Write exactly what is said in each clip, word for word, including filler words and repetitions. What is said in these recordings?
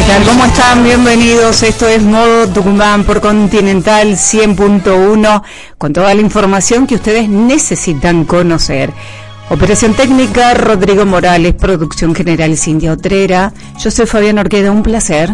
tal? ¿Cómo están? Bienvenidos. Esto es Modo Tucumán por Continental cien punto uno, con toda la información que ustedes necesitan conocer. Operación técnica, Rodrigo Morales. Producción general, Cintia Otrera. Yo soy Fabián Orqueda, un placer.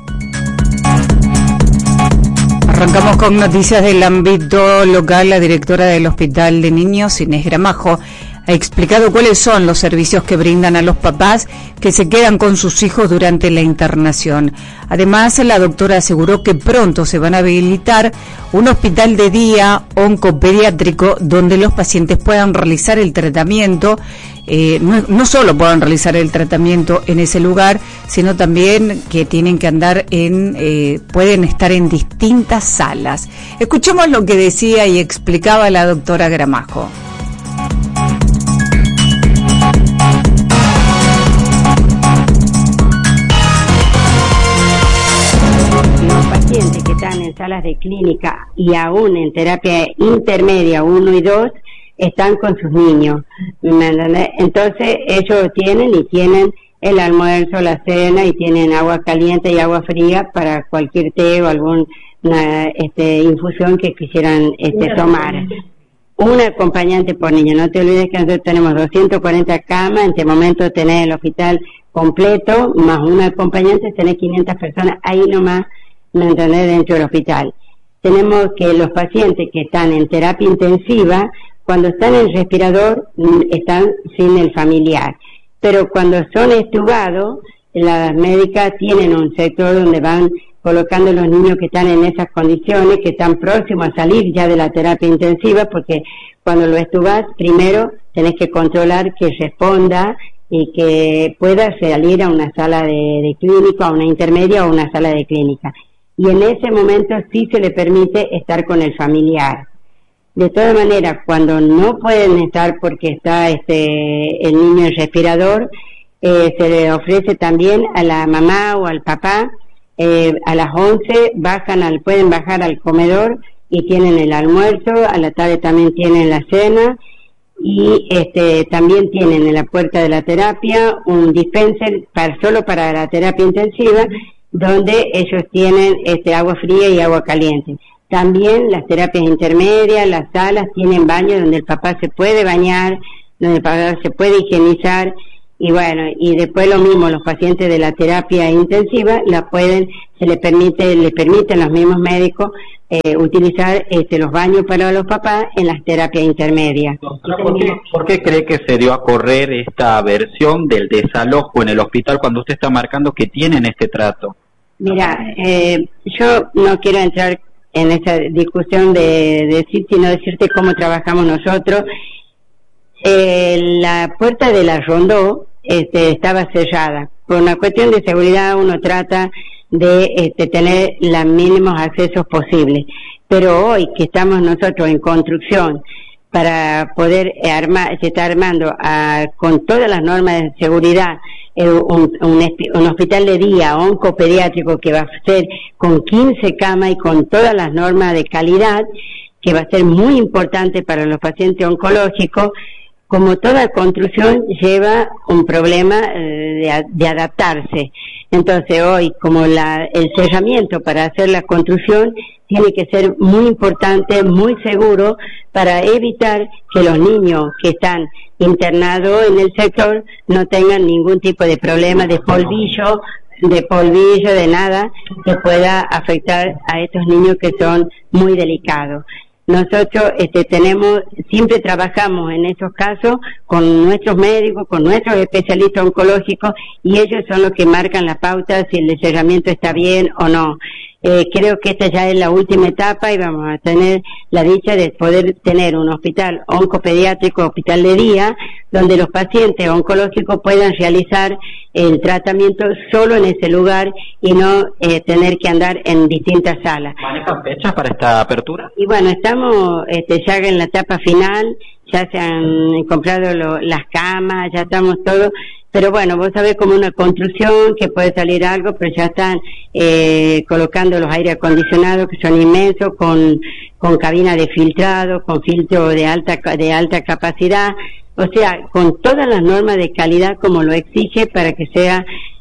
Arrancamos con noticias del ámbito local. La directora del Hospital de Niños, Inés Gramajo, ha explicado cuáles son los servicios que brindan a los papás que se quedan con sus hijos durante la internación. Además, la doctora aseguró que pronto se van a habilitar un hospital de día oncopediátrico donde los pacientes puedan realizar el tratamiento, eh, no, no solo puedan realizar el tratamiento en ese lugar, sino también que tienen que andar en, eh, pueden estar en distintas salas. Escuchemos lo que decía y explicaba la doctora Gramajo. Pacientes que están en salas de clínica y aún en terapia intermedia uno y dos están con sus niños, ¿me entendés? Entonces ellos tienen y tienen el almuerzo, la cena, y tienen agua caliente y agua fría para cualquier té o alguna este, infusión que quisieran este, tomar. Un acompañante por niño. No te olvides que nosotros tenemos doscientas cuarenta camas, en este momento tenés el hospital completo, más un acompañante, tenés quinientas personas ahí nomás, ¿me entendés?, dentro del hospital. Tenemos que los pacientes que están en terapia intensiva, cuando están en respirador, están sin el familiar. Pero cuando son extubados, las médicas tienen un sector donde van colocando los niños que están en esas condiciones, que están próximos a salir ya de la terapia intensiva, porque cuando lo extubas, primero tenés que controlar que responda y que pueda salir a una sala de, de clínica, a una intermedia o a una sala de clínica. Y en ese momento sí se le permite estar con el familiar. De todas maneras, cuando no pueden estar porque está este el niño en respirador, eh, se le ofrece también a la mamá o al papá, eh, a las once bajan al, pueden bajar al comedor y tienen el almuerzo, a la tarde también tienen la cena, y este también tienen en la puerta de la terapia un dispenser para, solo para la terapia intensiva, donde ellos tienen este agua fría y agua caliente. También las terapias intermedias, las salas, tienen baños donde el papá se puede bañar, donde el papá se puede higienizar, y bueno, y después lo mismo, los pacientes de la terapia intensiva la pueden, se les permite, le permiten los mismos médicos eh, utilizar este los baños para los papás en las terapias intermedias. Doctora, ¿por qué, ¿por qué cree que se dio a correr esta versión del desalojo en el hospital cuando usted está marcando que tienen este trato? Mira, eh, yo no quiero entrar en esa discusión de, de decir, sino decirte cómo trabajamos nosotros. Eh, la puerta de la Rondó este, estaba cerrada. Por una cuestión de seguridad uno trata de este, tener los mínimos accesos posibles. Pero hoy que estamos nosotros en construcción para poder armar, se está armando a, con todas las normas de seguridad, eh, un, un, un hospital de día oncopediátrico que va a ser con quince camas y con todas las normas de calidad, que va a ser muy importante para los pacientes oncológicos. Como toda construcción lleva un problema eh, de, de adaptarse. Entonces hoy, como la, el cerramiento para hacer la construcción tiene que ser muy importante, muy seguro, para evitar que los niños que están internados en el sector no tengan ningún tipo de problema de polvillo, de polvillo, de nada que pueda afectar a estos niños que son muy delicados. Nosotros este, tenemos, siempre trabajamos en estos casos con nuestros médicos, con nuestros especialistas oncológicos, y ellos son los que marcan la pauta si el cerramiento está bien o no. Eh, creo que esta ya es la última etapa y vamos a tener la dicha de poder tener un hospital oncopediátrico, hospital de día, donde los pacientes oncológicos puedan realizar el tratamiento solo en ese lugar y no eh, tener que andar en distintas salas. ¿Manejan fechas para esta apertura? Y bueno, estamos este, ya en la etapa final, ya se han comprado lo, las camas, ya estamos todos. Pero bueno, vos sabés, como una construcción que puede salir algo, pero ya están eh, colocando los aire acondicionados que son inmensos, con con cabina de filtrado, con filtro de alta de alta capacidad, o sea, con todas las normas de calidad como lo exige para que sea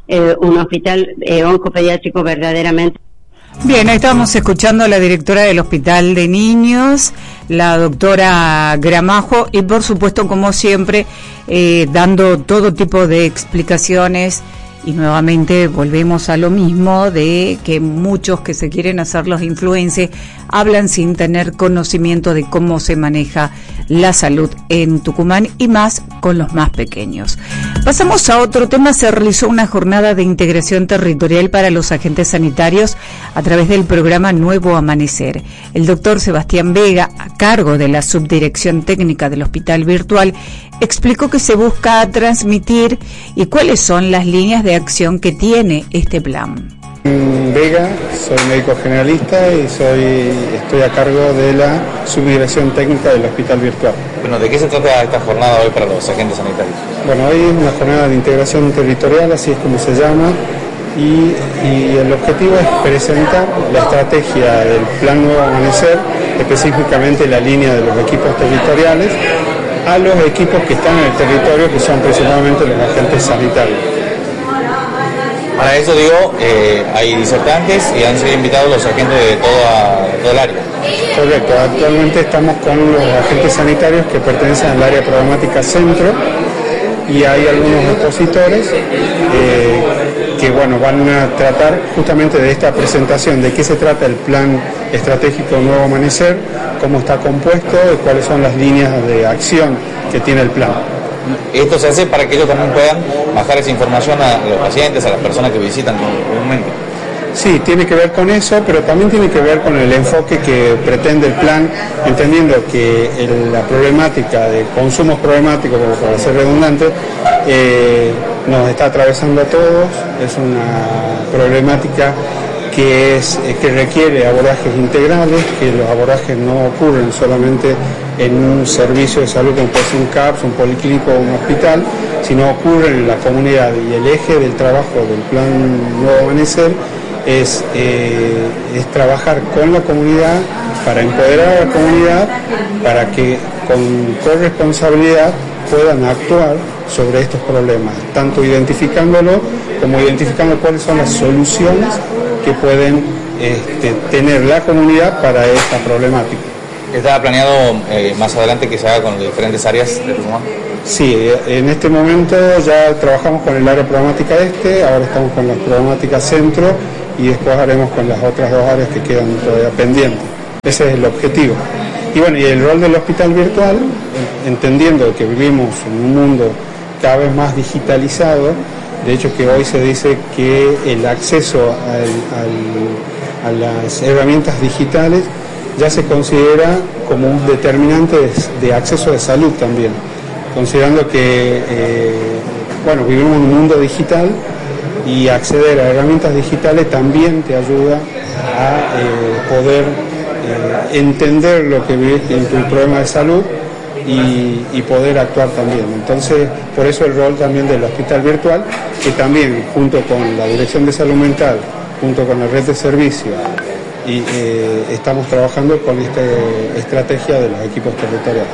eh, un hospital eh, oncopediátrico verdaderamente. Bien, ahí estábamos escuchando a la directora del Hospital de Niños, la doctora Gramajo, y por supuesto, como siempre, eh, dando todo tipo de explicaciones. Y nuevamente volvemos a lo mismo de que muchos que se quieren hacer los influencers hablan sin tener conocimiento de cómo se maneja la salud en Tucumán y más con los más pequeños. Pasamos a otro tema. Se realizó una jornada de integración territorial para los agentes sanitarios a través del programa Nuevo Amanecer. El doctor Sebastián Vega, a cargo de la Subdirección Técnica del Hospital Virtual, explicó que se busca transmitir y cuáles son las líneas de acción que tiene este plan. Vega, soy médico generalista y soy estoy a cargo de la Subdirección Técnica del Hospital Virtual. Bueno, ¿de qué se trata esta jornada hoy para los agentes sanitarios? Bueno, hoy es una jornada de integración territorial, así es como se llama, y, y el objetivo es presentar la estrategia del Plan Nuevo Amanecer, específicamente la línea de los equipos territoriales, a los equipos que están en el territorio, que son principalmente los agentes sanitarios. Para eso digo, eh, hay disertantes y han sido invitados los agentes de toda, todo el área. Correcto, actualmente estamos con los agentes sanitarios que pertenecen al área programática centro y hay algunos expositores eh, que bueno, van a tratar justamente de esta presentación, de qué se trata el plan estratégico Nuevo Amanecer, cómo está compuesto y cuáles son las líneas de acción que tiene el plan. Esto se hace para que ellos también puedan bajar esa información a los pacientes, a las personas que visitan comúnmente. Sí, tiene que ver con eso, pero también tiene que ver con el enfoque que pretende el plan, entendiendo que el, la problemática de consumos problemáticos, para ser redundante, eh, nos está atravesando a todos, es una problemática que, es, que requiere abordajes integrales, que los abordajes no ocurren solamente en un servicio de salud como puede ser un C A P S, un policlínico o un hospital, sino ocurren en la comunidad, y el eje del trabajo del Plan Nuevo Amanecer es, eh, es trabajar con la comunidad para empoderar a la comunidad, para que con corresponsabilidad puedan actuar sobre estos problemas, tanto identificándolo como identificando cuáles son las soluciones que pueden este, tener la comunidad para esta problemática. ¿Está planeado eh, más adelante que se haga con las diferentes áreas de Tucumán? Sí, en este momento ya trabajamos con el área programática este, ahora estamos con la programática centro y después haremos con las otras dos áreas que quedan todavía pendientes. Ese es el objetivo. Y bueno, y el rol del hospital virtual, entendiendo que vivimos en un mundo cada vez más digitalizado, de hecho que hoy se dice que el acceso al, al, a las herramientas digitales ya se considera como un determinante de, de acceso de salud también, considerando que eh, bueno, vivimos en un mundo digital y acceder a herramientas digitales también te ayuda a eh, poder eh, entender lo que vives en tu problema de salud y, y poder actuar también. Entonces, por eso el rol también del hospital virtual, que también junto con la Dirección de Salud Mental, junto con la red de servicios, y eh, estamos trabajando con esta estrategia de los equipos territoriales.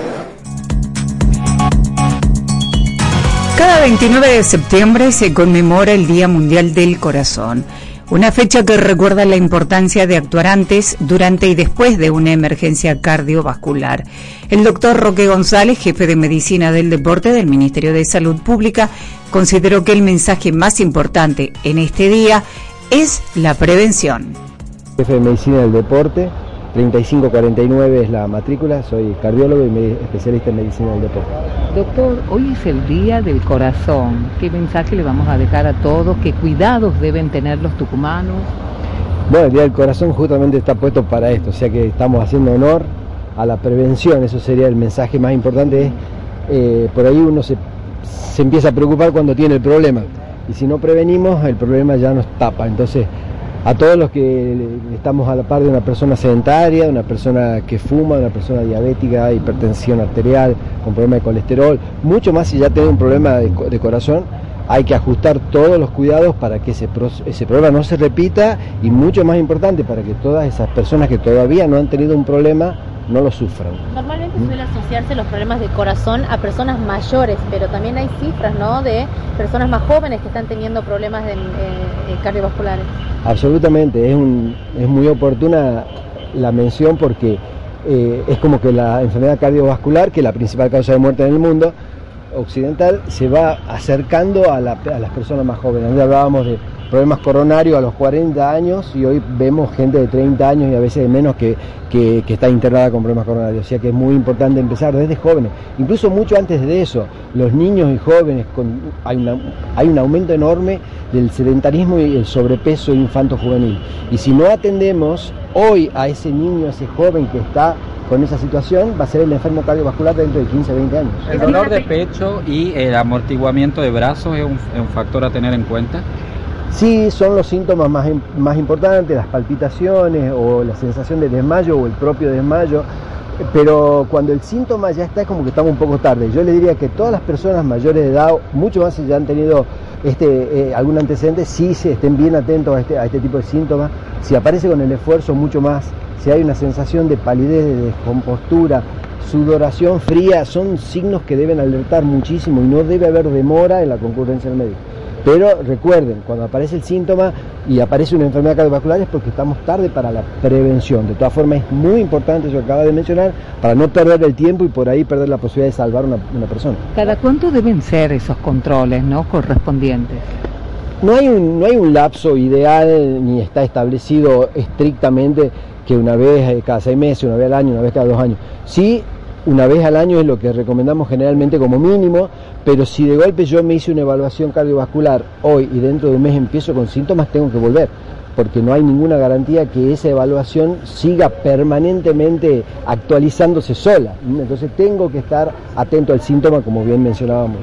Cada veintinueve de septiembre se conmemora el Día Mundial del Corazón, una fecha que recuerda la importancia de actuar antes, durante y después de una emergencia cardiovascular. El doctor Roque González, jefe de Medicina del Deporte del Ministerio de Salud Pública, consideró que el mensaje más importante en este día es la prevención. Jefe de Medicina del Deporte, treinta y cinco cuarenta y nueve es la matrícula, soy cardiólogo y especialista en Medicina del Deporte. Doctor, hoy es el Día del Corazón. ¿Qué mensaje le vamos a dejar a todos? ¿Qué cuidados deben tener los tucumanos? Bueno, el Día del Corazón justamente está puesto para esto, o sea que estamos haciendo honor a la prevención, eso sería el mensaje más importante. Eh, por ahí uno se, se empieza a preocupar cuando tiene el problema, y si no prevenimos, el problema ya nos tapa. Entonces, a todos los que estamos a la par de una persona sedentaria, de una persona que fuma, de una persona diabética, hipertensión arterial, con problema de colesterol, mucho más si ya tiene un problema de, de corazón, hay que ajustar todos los cuidados para que ese, ese problema no se repita, y mucho más importante, para que todas esas personas que todavía no han tenido un problema no lo sufran. Normalmente ¿Mm? suele asociarse los problemas de corazón a personas mayores, pero también hay cifras, ¿no?, de personas más jóvenes que están teniendo problemas de, eh, cardiovasculares. Absolutamente, es, un, es muy oportuna la mención porque eh, es como que la enfermedad cardiovascular, que es la principal causa de muerte en el mundo occidental, se va acercando a, la, a las personas más jóvenes. Antes hablábamos de problemas coronarios a los cuarenta años y hoy vemos gente de treinta años y a veces de menos que, que, que está internada con problemas coronarios. O sea que es muy importante empezar desde jóvenes, incluso mucho antes de eso. Los niños y jóvenes, con, hay, una, hay un aumento enorme del sedentarismo y el sobrepeso infanto-juvenil. Y si no atendemos hoy a ese niño, a ese joven que está con esa situación, va a ser el enfermo cardiovascular dentro de quince a veinte años. ¿El dolor de pecho y el amortiguamiento de brazos es un, es un factor a tener en cuenta? Sí, son los síntomas más, más importantes, las palpitaciones o la sensación de desmayo o el propio desmayo, pero cuando el síntoma ya está es como que estamos un poco tarde. Yo le diría que todas las personas mayores de edad, mucho más si ya han tenido este, eh, algún antecedente, sí se estén bien atentos a este, a este tipo de síntomas. Si aparece con el esfuerzo, mucho más. Si hay una sensación de palidez, de descompostura, sudoración fría, son signos que deben alertar muchísimo y no debe haber demora en la concurrencia al médico. Pero recuerden, cuando aparece el síntoma y aparece una enfermedad cardiovascular es porque estamos tarde para la prevención. De todas formas, es muy importante eso que acaba de mencionar para no perder el tiempo y por ahí perder la posibilidad de salvar una, una persona. ¿Cada cuánto deben ser esos controles, no, correspondientes? No hay un, no hay un lapso ideal ni está establecido estrictamente que una vez cada seis meses, una vez al año, una vez cada dos años. Sí, una vez al año es lo que recomendamos generalmente como mínimo, pero si de golpe yo me hice una evaluación cardiovascular hoy y dentro de un mes empiezo con síntomas, tengo que volver, porque no hay ninguna garantía que esa evaluación siga permanentemente actualizándose sola. Entonces tengo que estar atento al síntoma, como bien mencionábamos.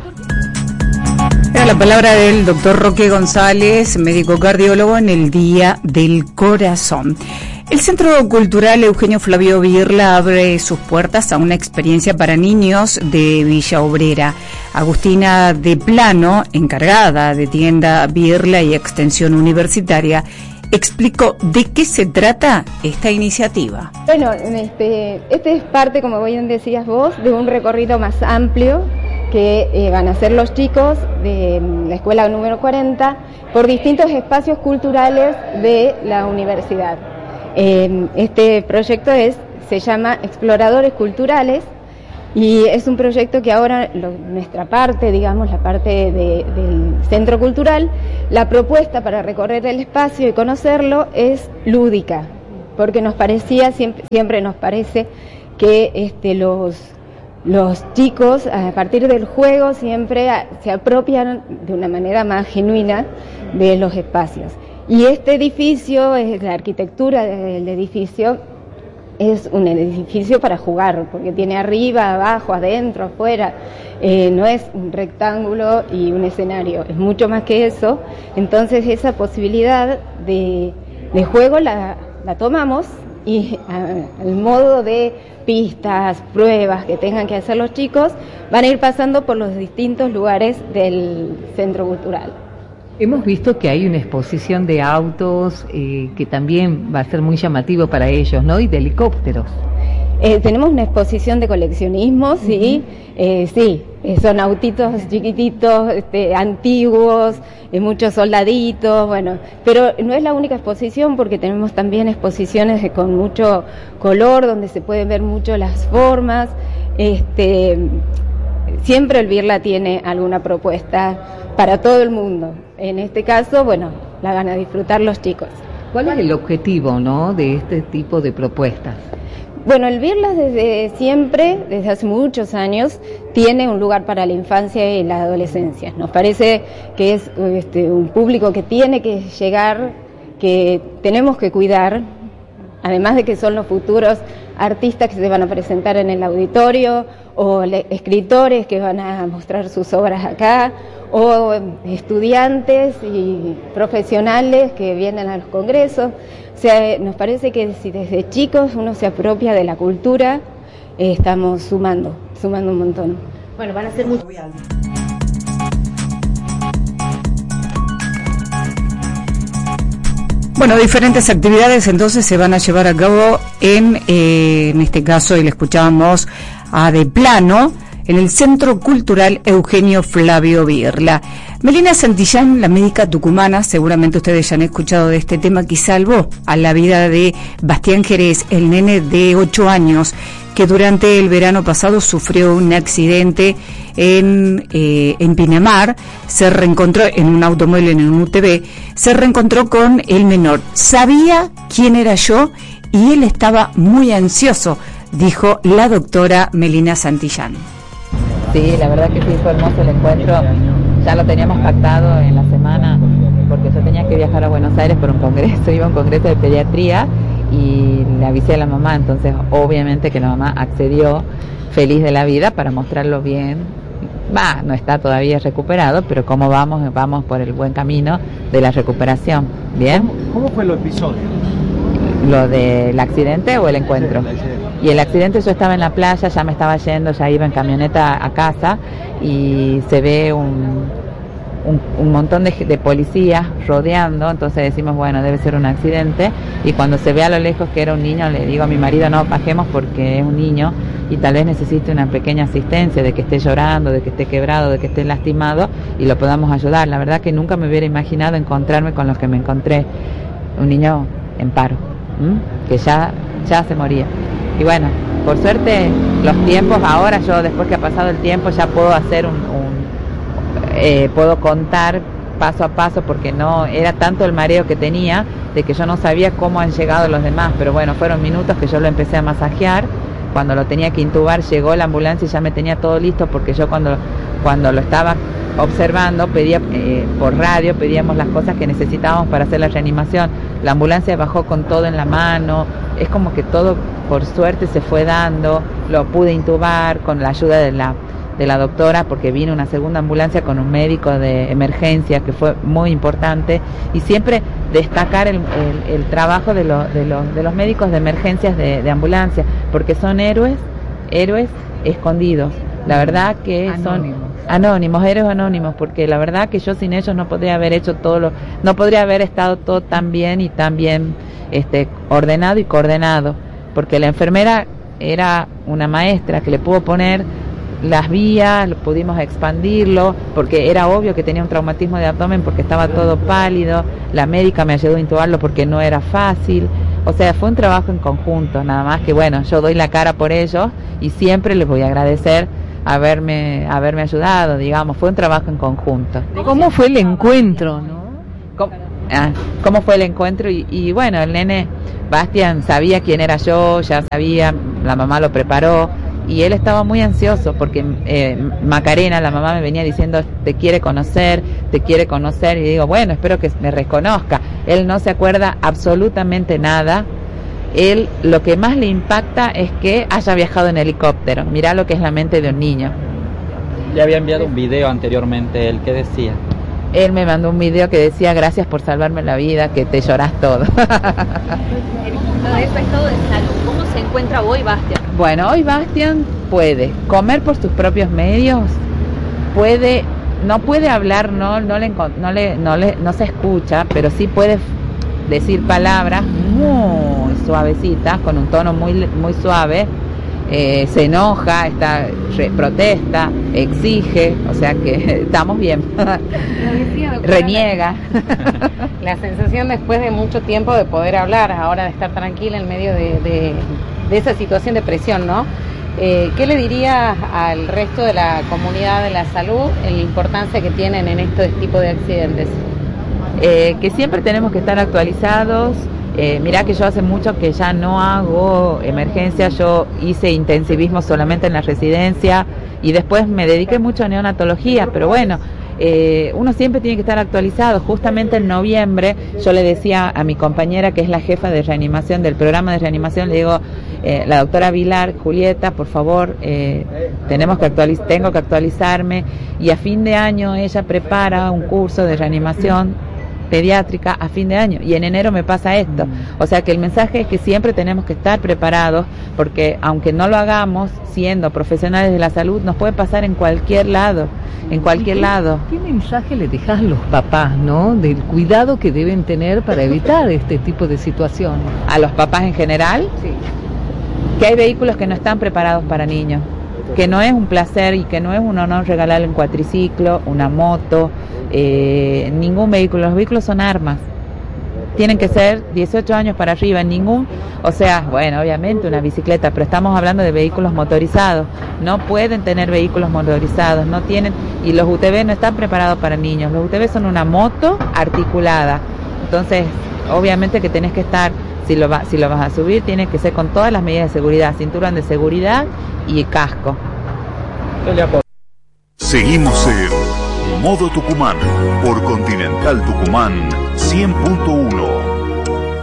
Era la palabra del doctor Roque González, médico cardiólogo, en el Día del Corazón. El Centro Cultural Eugenio Flavio Birla abre sus puertas a una experiencia para niños de Villa Obrera. Agustina de Plano, encargada de tienda Birla y extensión universitaria, explicó de qué se trata esta iniciativa. Bueno, este, este es parte, como bien decías vos, de un recorrido más amplio que eh, van a hacer los chicos de la escuela número cuarenta por distintos espacios culturales de la universidad. Eh, este proyecto es, se llama Exploradores Culturales y es un proyecto que ahora lo, nuestra parte, digamos, la parte de, del centro cultural, la propuesta para recorrer el espacio y conocerlo es lúdica, porque nos parecía, siempre, siempre nos parece que este, los... Los chicos, a partir del juego, siempre se apropian de una manera más genuina de los espacios. Y este edificio, la arquitectura del edificio, es un edificio para jugar, porque tiene arriba, abajo, adentro, afuera. Eh, no es un rectángulo y un escenario, es mucho más que eso. Entonces esa posibilidad de, de juego la, la tomamos y al modo de pistas, pruebas que tengan que hacer los chicos, van a ir pasando por los distintos lugares del centro cultural. Hemos visto que hay una exposición de autos eh, que también va a ser muy llamativo para ellos, ¿no? Y de helicópteros. Eh, tenemos una exposición de coleccionismo, sí, uh-huh. eh, sí, eh, son autitos chiquititos, este, antiguos, eh, muchos soldaditos, bueno, pero no es la única exposición porque tenemos también exposiciones de, con mucho color, donde se pueden ver mucho las formas, este, siempre el Birla tiene alguna propuesta para todo el mundo, en este caso, bueno, la van a disfrutar los chicos. ¿Cuál es el objetivo, no, de este tipo de propuestas? Bueno, el Birla desde siempre, desde hace muchos años, tiene un lugar para la infancia y la adolescencia. Nos parece que es este, un público que tiene que llegar, que tenemos que cuidar, además de que son los futuros artistas que se van a presentar en el auditorio, o le, escritores que van a mostrar sus obras acá, o estudiantes y profesionales que vienen a los congresos. O sea, nos parece que si desde chicos uno se apropia de la cultura, eh, estamos sumando, sumando un montón. Bueno, van a ser muy... Bueno, diferentes actividades entonces se van a llevar a cabo en, eh, en este caso, y le escuchábamos a De Plano, en el Centro Cultural Eugenio Flavio Birla. Melina Santillán, la médica tucumana, seguramente ustedes ya han escuchado de este tema, que salvó a la vida de Bastián Jerez, el nene de ocho años, que durante el verano pasado sufrió un accidente en, eh, en Pinamar. Se reencontró en un automóvil, en un U T V, se reencontró con el menor. Sabía quién era yo y él estaba muy ansioso, dijo la doctora Melina Santillán. Sí, la verdad que sí, fue hermoso el encuentro. Ya lo teníamos pactado en la semana, porque yo tenía que viajar a Buenos Aires por un congreso, iba a un congreso de pediatría, y le avisé a la mamá, entonces obviamente que la mamá accedió feliz de la vida para mostrarlo bien. Va, no está todavía recuperado, pero como vamos, vamos por el buen camino de la recuperación. ¿Bien? ¿Cómo, cómo fue el episodio? ¿Lo del accidente o el encuentro? Sí, el accidente. Y el accidente, yo estaba en la playa, ya me estaba yendo, ya iba en camioneta a casa, y se ve un, un, un montón de, de policías rodeando, entonces decimos, bueno, debe ser un accidente, y cuando se ve a lo lejos que era un niño, le digo a mi marido, no, bajemos porque es un niño y tal vez necesite una pequeña asistencia, de que esté llorando, de que esté quebrado, de que esté lastimado, y lo podamos ayudar. La verdad que nunca me hubiera imaginado encontrarme con los que me encontré, un niño en paro, ¿m? que ya, ya se moría. Y bueno, por suerte los tiempos, ahora yo después que ha pasado el tiempo ya puedo hacer un, un eh, puedo contar paso a paso, porque no era tanto el mareo que tenía de que yo no sabía cómo han llegado los demás, pero bueno, fueron minutos que yo lo empecé a masajear. Cuando lo tenía que intubar llegó la ambulancia y ya me tenía todo listo, porque yo cuando, cuando lo estaba observando pedía eh, por radio, pedíamos las cosas que necesitábamos para hacer la reanimación. La ambulancia bajó con todo en la mano, es como que todo por suerte se fue dando, lo pude intubar con la ayuda de la de la doctora, porque vino una segunda ambulancia con un médico de emergencia que fue muy importante, y siempre destacar el, el, el trabajo de, lo, de, los, de los médicos de emergencias de, de ambulancia, porque son héroes, héroes escondidos, la verdad que anónimos. son anónimos, héroes anónimos, porque la verdad que yo sin ellos no podría haber hecho todo lo, no podría haber estado todo tan bien y tan bien este, ordenado y coordenado, porque la enfermera era una maestra que le pudo poner las vías, pudimos expandirlo, porque era obvio que tenía un traumatismo de abdomen porque estaba todo pálido, la médica me ayudó a intubarlo porque no era fácil, o sea, fue un trabajo en conjunto, nada más que bueno, yo doy la cara por ellos y siempre les voy a agradecer haberme, haberme ayudado, digamos, fue un trabajo en conjunto. ¿Cómo fue el encuentro, no? ¿Cómo, ah, ¿cómo fue el encuentro? Y, y bueno, el nene, Bastián, sabía quién era yo, ya sabía, la mamá lo preparó, y él estaba muy ansioso porque eh, Macarena, la mamá, me venía diciendo, te quiere conocer, te quiere conocer, y digo, bueno, espero que me reconozca. Él no se acuerda absolutamente nada. Él, lo que más le impacta es que haya viajado en helicóptero. Mirá lo que es la mente de un niño. Le había enviado un video anteriormente, él, ¿qué decía? Él me mandó un video que decía, gracias por salvarme la vida, que te llorás todo. El punto de eso estado de salud, ¿cómo se encuentra hoy Bastián? Bueno, hoy Bastián puede comer por sus propios medios, puede, no puede hablar, no, no le, no le, no le, no se escucha, pero sí puede decir palabras muy suavecitas, con un tono muy, muy suave. Eh, se enoja, está, re, protesta, exige, o sea que estamos bien. Decía, reniega. La sensación después de mucho tiempo de poder hablar, ahora de estar tranquila en medio de, de, de esa situación de presión, ¿no? Eh, ¿Qué le diría al resto de la comunidad de la salud en la importancia que tienen en este tipo de accidentes? Eh, que siempre tenemos que estar actualizados. Eh, mirá que yo hace mucho que ya no hago emergencia, yo hice intensivismo solamente en la residencia y después me dediqué mucho a neonatología, pero bueno, eh, uno siempre tiene que estar actualizado. Justamente en noviembre yo le decía a mi compañera, que es la jefa de reanimación del programa de reanimación, le digo, eh, la doctora Vilar, Julieta, por favor, eh, tenemos que actualiz- tengo que actualizarme, y a fin de año ella prepara un curso de reanimación pediátrica a fin de año y en enero me pasa esto. O sea que el mensaje es que siempre tenemos que estar preparados, porque aunque no lo hagamos siendo profesionales de la salud, nos puede pasar en cualquier lado, en cualquier ¿Qué, lado. ¿Qué mensaje le dejas a los papás, no? Del cuidado que deben tener para evitar este tipo de situaciones. A los papás en general, Sí. que hay vehículos que no están preparados para niños, que no es un placer y que no es un honor regalarle un cuatriciclo, una moto, eh, ningún vehículo. Los vehículos son armas. Tienen que ser dieciocho años para arriba, ningún, o sea, bueno, obviamente una bicicleta, pero estamos hablando de vehículos motorizados. No pueden tener vehículos motorizados, no tienen, y los U T V no están preparados para niños. Los U T V son una moto articulada. Entonces, obviamente que tenés que estar, si lo, va, si lo vas a subir, tiene que ser con todas las medidas de seguridad, cinturón de seguridad y casco. Seguimos en Modo Tucumán por Continental Tucumán cien punto uno.